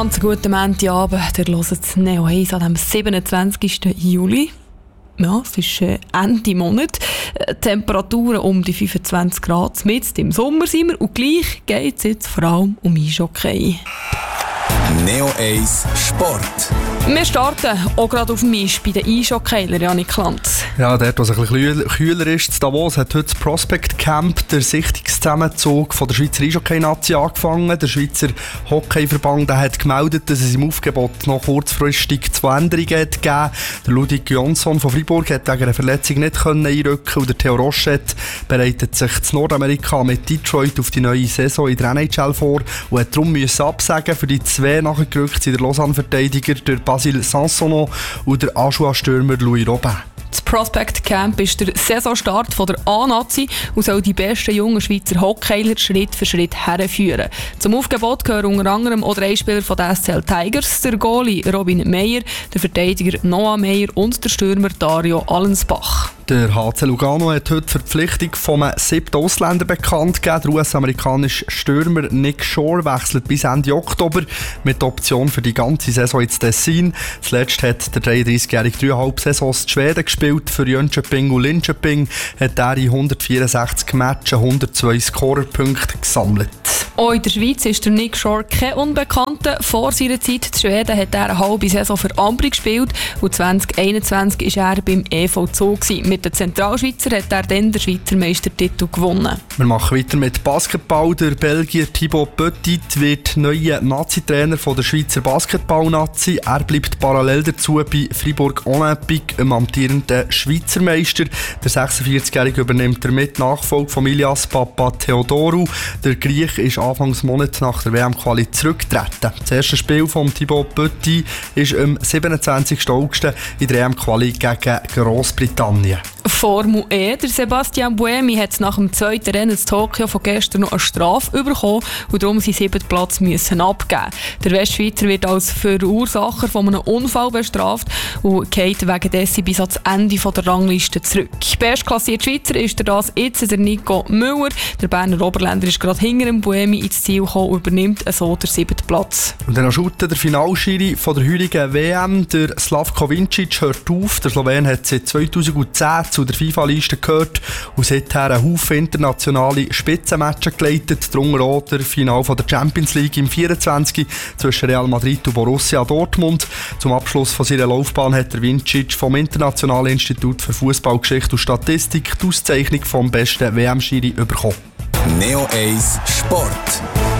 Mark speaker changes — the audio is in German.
Speaker 1: Ganz guten Montagabend, ihr hört Neo 1 an dem 27. Juli. Ja, es ist Ende Monat. Temperaturen um die 25 Grad. Mitten im Sommer sind wir und gleich geht es jetzt vor allem um Eishockey.
Speaker 2: Neo 1 Sport.
Speaker 1: Wir starten auch gerade auf dem Eis bei den Eishockeylern, Janik Lantz.
Speaker 3: Ja, dort, wo es ein bisschen kühler ist, in Davos hat heute das Prospect Camp, der Sichtungszusammenzug von der Schweizer Eishockey-Nazi, angefangen. Der Schweizer Hockeyverband hat gemeldet, dass es im Aufgebot noch kurzfristig 2 Änderungen hat gegeben. Der Ludwig Jonsson von Freiburg hat wegen einer Verletzung nicht einrücken und der Theo Rochette bereitet sich in Nordamerika mit Detroit auf die neue Saison in der NHL vor und hat darum absagen. Für die 2 nachgerückt sind der Lausanne-Verteidiger, der Basile Sansono und der Ajoie-Stürmer Louis Robin.
Speaker 1: Das Prospect Camp ist der Saisonstart von der A-Nazi und soll die besten jungen Schweizer Hockeyler Schritt für Schritt herführen. Zum Aufgebot gehören unter anderem auch 3 Spieler von den SCL Tigers, der Goalie Robin Meyer, der Verteidiger Noah Meyer und der Stürmer Dario Allensbach.
Speaker 3: Der HC Lugano hat heute die Verpflichtung von einem 7. Ausländer bekannt gegeben. Der US-amerikanische Stürmer Nick Shore wechselt bis Ende Oktober mit der Option für die ganze Saison ins Tessin. Zuletzt hat der 33-jährige 3,5 Saisons in Schweden gespielt. Für Jönköping und Linköping hat er in 164 Matches 102 Scorerpunkte gesammelt.
Speaker 1: Auch in der Schweiz ist der Nick Shore kein Unbekannter. Vor seiner Zeit in Schweden hat er eine halbe Saison für Ambri gespielt und 2021 war er beim EV Zoo. Mit den Zentralschweizer hat er dann den Schweizer Meistertitel gewonnen.
Speaker 3: Wir machen weiter mit Basketball. Der Belgier Thibaut Petit wird neuer Nazi-Trainer von der Schweizer Basketball-Nazi. Er bleibt parallel dazu bei Fribourg Olympique, dem amtierenden Schweizer Meister. Der 46-Jährige übernimmt damit Nachfolge von Ilias Papatheodorou. Der Griech ist Anfangs Monat nach der WM-Quali zurückgetreten. Das erste Spiel von Thibaut Petit ist am 27. August in der WM-Quali gegen Grossbritannien.
Speaker 1: Formel E. Der Sebastian Buemi hat nach dem 2. Rennen in Tokio von gestern noch eine Strafe bekommen und darum seinen 7. Platz müssen abgeben. Der Westschweizer wird als Verursacher von einem Unfall bestraft und geht wegen dessen bis ans Ende der Rangliste zurück. Bestklassiert Schweizer ist das jetzt der Nico Müller. Der Berner Oberländer ist gerade hinter dem Buemi ins Ziel gekommen und übernimmt so den 7. Platz.
Speaker 3: Und dann shooten der Finalschiri von der heutigen WM, der Slavko Vincic, hört auf. Der Slowen hat seit 2010 zu der FIFA-Liste gehört und seither einen Haufen internationale Spitzenmatches geleitet, darunter auch das Finale der Champions League im 24 zwischen Real Madrid und Borussia Dortmund. Zum Abschluss von seiner Laufbahn hat der Vincic vom Internationalen Institut für Fußballgeschichte und Statistik die Auszeichnung vom besten WM-Schiri bekommen.
Speaker 2: Neo 1 Sport.